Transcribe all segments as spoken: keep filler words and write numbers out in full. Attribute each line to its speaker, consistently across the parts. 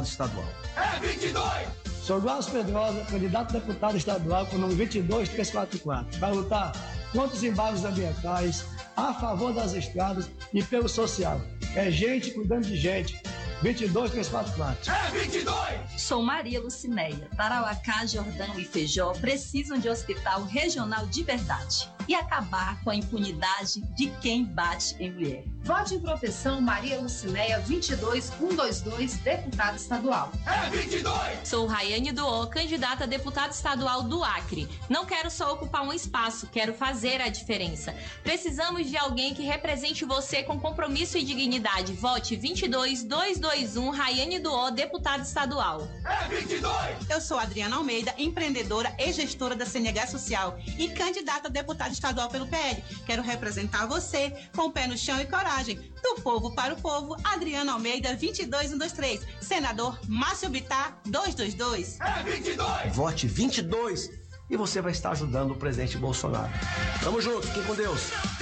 Speaker 1: estadual.
Speaker 2: É vinte e dois!
Speaker 3: Sou Glaucio Pedrosa, candidato a deputado estadual com o número vinte e dois três quatro quatro. Vai lutar contra os embargos ambientais, a favor das estradas e pelo social. É gente cuidando de gente. vinte e dois três quatro quatro.
Speaker 2: É vinte e dois!
Speaker 4: Sou Maria Lucinéia. Tarauacá, Jordão e Feijó precisam de hospital regional de verdade e acabar com a impunidade de quem bate em mulher.
Speaker 5: Vote em proteção Maria Lucinéia vinte e dois cento e vinte e dois, deputada estadual.
Speaker 2: É vinte e dois!
Speaker 6: Sou Raiane Duó, candidata a deputada estadual do Acre. Não quero só ocupar um espaço, quero fazer a diferença. Precisamos de alguém que represente você com compromisso e dignidade. Vote vinte e dois dois dois um, Raiane Duó, deputada estadual.
Speaker 2: É vinte e dois!
Speaker 7: Eu sou Adriana Almeida, empreendedora e gestora da C N H Social e candidata a deputada estadual pelo P L. Quero representar você com o pé no chão e coragem. Do povo para o povo, Adriana Almeida, vinte e dois um dois três. Senador Márcio Bittar, duzentos e vinte e dois.
Speaker 2: É vinte e dois!
Speaker 1: Vote vinte e dois e você vai estar ajudando o presidente Bolsonaro. Tamo junto, fiquem com Deus.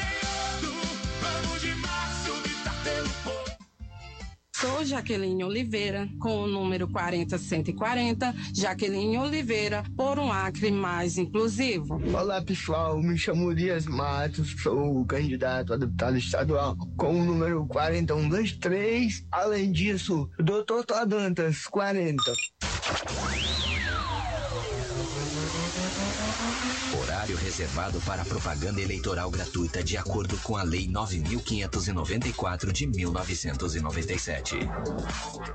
Speaker 8: Sou Jaqueline Oliveira, com o número quarenta cento e quarenta, Jaqueline Oliveira, por um Acre mais inclusivo.
Speaker 9: Olá pessoal, me chamo Dias Matos, sou candidato a deputado estadual com o número quarenta e um vinte e três. Além disso, doutor Todantas, quarenta.
Speaker 10: Horário reservado para propaganda eleitoral gratuita de acordo com a Lei nove mil quinhentos e noventa e quatro de mil novecentos e noventa e sete.